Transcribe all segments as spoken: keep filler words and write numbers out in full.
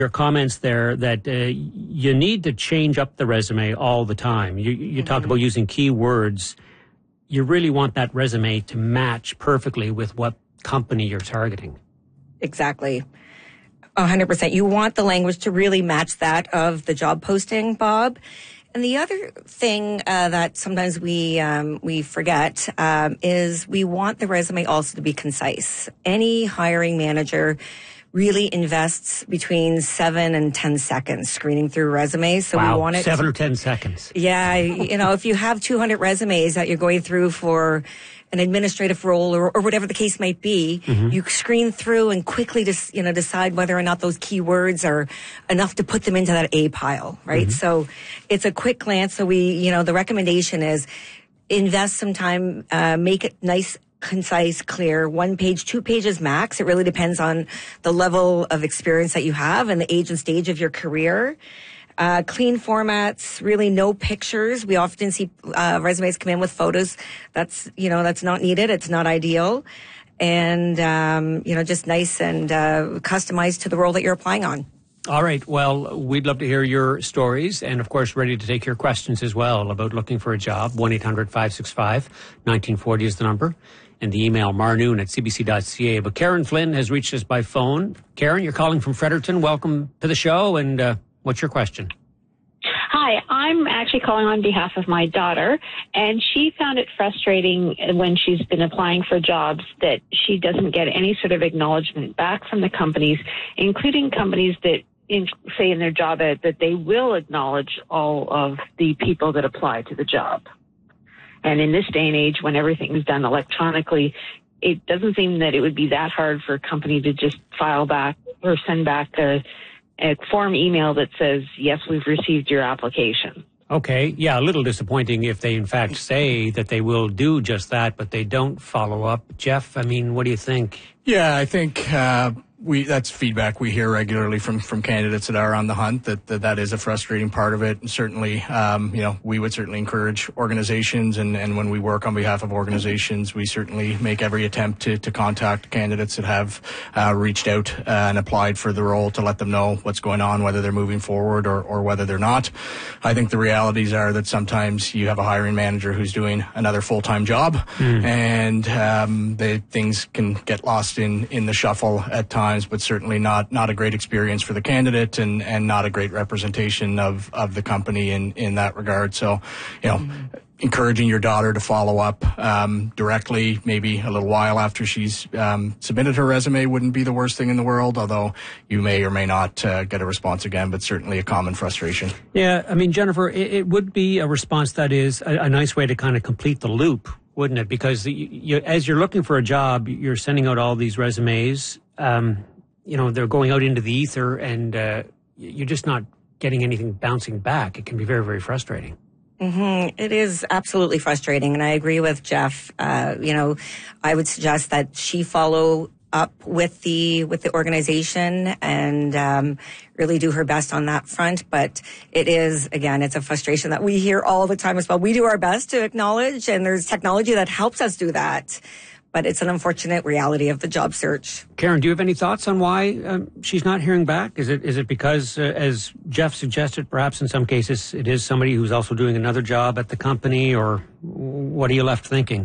your comments there that uh, you need to change up the resume all the time. You, you mm-hmm. talk about using keywords. You really want that resume to match perfectly with what company you're targeting. Exactly. one hundred percent. You want the language to really match that of the job posting, Bob. And the other thing uh, that sometimes we um, we forget um, is we want the resume also to be concise. Any hiring manager really invests between seven and ten seconds screening through resumes. So wow, we want it seven to, or ten seconds. Yeah, you know, if you have two hundred resumes that you're going through for an administrative role or, or whatever the case might be, mm-hmm. you screen through and quickly just, you know, decide whether or not those keywords are enough to put them into that A pile, right? Mm-hmm. So it's a quick glance. So we, you know, the recommendation is invest some time, uh, make it nice, concise, clear, one page, two pages max. It really depends on the level of experience that you have and the age and stage of your career. Uh, clean formats, really no pictures. We often see uh, resumes come in with photos. That's, you know, that's not needed. It's not ideal. And, um, you know, just nice and uh, customized to the role that you're applying on. All right. Well, we'd love to hear your stories and, of course, ready to take your questions as well about looking for a job. one eight hundred five six five nineteen forty is the number. And the email, marnoon at c b c dot c a. But Karen Flynn has reached us by phone. Karen, you're calling from Fredericton. Welcome to the show. And uh, what's your question? Hi, I'm actually calling on behalf of my daughter, and she found it frustrating when she's been applying for jobs that she doesn't get any sort of acknowledgement back from the companies, including companies that in, say in their job ad that they will acknowledge all of the people that apply to the job. And in this day and age, when everything is done electronically, it doesn't seem that it would be that hard for a company to just file back or send back a, a form email that says, yes, we've received your application. Okay. Yeah, a little disappointing if they, in fact, say that they will do just that, but they don't follow up. Jeff, I mean, what do you think? Yeah, I think uh, we that's feedback we hear regularly from, from candidates that are on the hunt, that that, that is a frustrating part of it. And certainly, um, you know, we would certainly encourage organizations, and, and when we work on behalf of organizations, we certainly make every attempt to, to contact candidates that have uh, reached out uh, and applied for the role to let them know what's going on, whether they're moving forward or, or whether they're not. I think the realities are that sometimes you have a hiring manager who's doing another full-time job, mm. and um, they, things can get lost in, in the shuffle at times, but certainly not, not a great experience for the candidate, and, and not a great representation of, of the company in, in that regard. So, you know, mm-hmm. encouraging your daughter to follow up um, directly, maybe a little while after she's um, submitted her resume, wouldn't be the worst thing in the world, although you may or may not uh, get a response again, but certainly a common frustration. Yeah, I mean, Jennifer, it, it would be a response that is a, a nice way to kind of complete the loop, wouldn't it? Because you, you, as you're looking for a job, you're sending out all these resumes. Um, you know, they're going out into the ether, and uh, you're just not getting anything bouncing back. It can be very, very frustrating. Mm-hmm. It is absolutely frustrating, and I agree with Jeff. Uh, you know, I would suggest that she follow up with the with the organization and um, really do her best on that front. But it is, again, it's a frustration that we hear all the time as well. We do our best to acknowledge, and there's technology that helps us do that. But it's an unfortunate reality of the job search. Karen, do you have any thoughts on why um, she's not hearing back? Is it is it because, uh, as Jeff suggested, perhaps in some cases it is somebody who's also doing another job at the company, or what are you left thinking?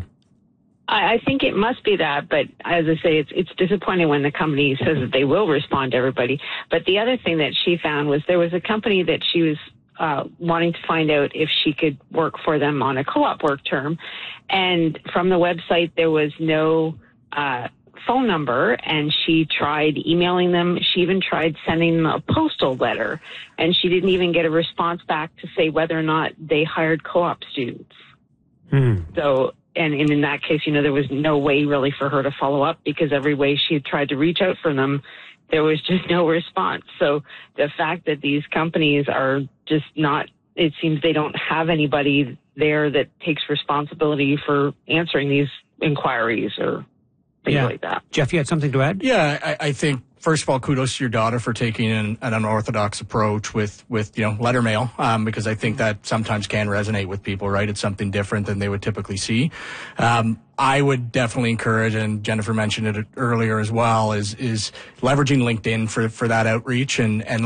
I, I think it must be that, but as I say, it's it's disappointing when the company says that they will respond to everybody. But the other thing that she found was there was a company that she was Uh, wanting to find out if she could work for them on a co-op work term. And from the website, there was no uh, phone number, and she tried emailing them. She even tried sending them a postal letter, and she didn't even get a response back to say whether or not they hired co-op students. Hmm. So, and, and in that case, you know, there was no way really for her to follow up, because every way she had tried to reach out for them, there was just no response. So the fact that these companies are just not, it seems they don't have anybody there that takes responsibility for answering these inquiries or things yeah. like that. Jeff, you had something to add? Yeah, I, I think, first of all, kudos to your daughter for taking an, an unorthodox approach with, with, you know, letter mail, um, because I think that sometimes can resonate with people, right? It's something different than they would typically see. Um, I would definitely encourage, and Jennifer mentioned it earlier as well, is, is leveraging LinkedIn for, for that outreach, and, and